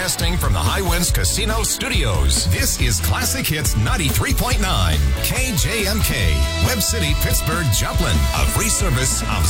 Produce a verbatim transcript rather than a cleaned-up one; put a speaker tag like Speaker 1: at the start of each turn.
Speaker 1: Broadcasting from the High Winds Casino Studios, this is Classic Hits ninety-three point nine, K J M K, Web City, Pittsburgh, Joplin, a free service of